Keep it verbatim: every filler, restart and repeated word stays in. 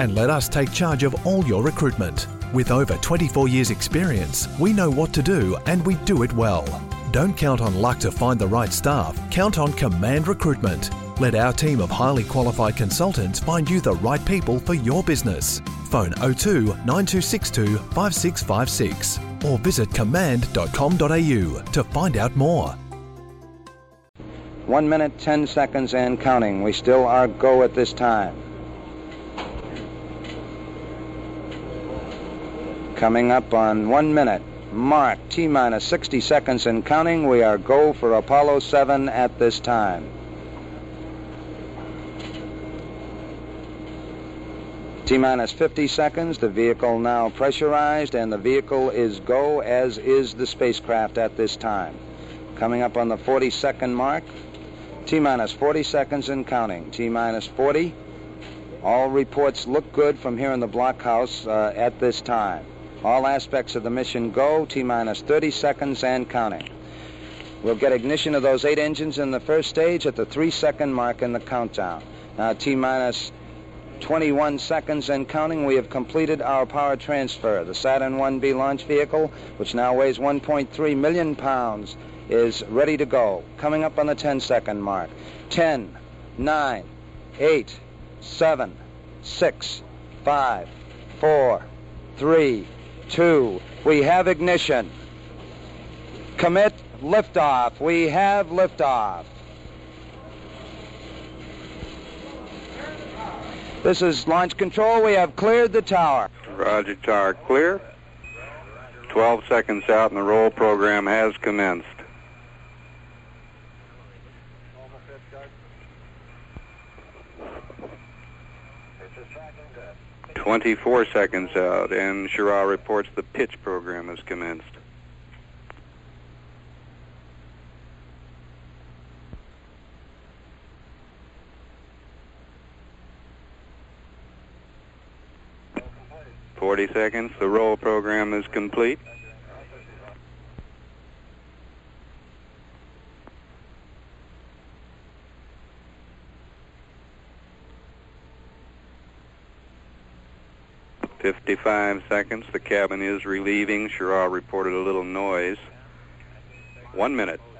and let us take charge of all your recruitment. With over twenty-four years experience, we know what to do and we do it well. Don't count on luck to find the right staff. Count on Command Recruitment. Let our team of highly qualified consultants find you the right people for your business. Phone oh two nine two six two five six five six or visit command dot com dot a u to find out more. One minute, ten seconds and counting. We still are go at this time. Coming up on one minute. Mark, T-minus sixty seconds and counting. We are go for Apollo seven at this time. T-minus fifty seconds. The vehicle now pressurized, and the vehicle is go, as is the spacecraft at this time. Coming up on the forty-second mark. T-minus forty seconds and counting. T-minus forty. All reports look good from here in the blockhouse uh, at this time. All aspects of the mission go. T-minus thirty seconds and counting. We'll get ignition of those eight engines in the first stage at the three-second mark in the countdown. Now, T-minus twenty-one seconds and counting. We have completed our power transfer. The Saturn one B launch vehicle, which now weighs one point three million pounds, is ready to go. Coming up on the ten-second mark. ten, nine, eight, seven, six, five, four, three, two. We have ignition. Commit liftoff. We have liftoff. This is launch control. We have cleared the tower. Roger, tower clear. twelve seconds out and the roll program has commenced. twenty-four seconds out, and Schirra reports the pitch program has commenced. forty seconds, the roll program is complete. fifty-five seconds, the cabin is relieving. Schirra reported a little noise. One minute.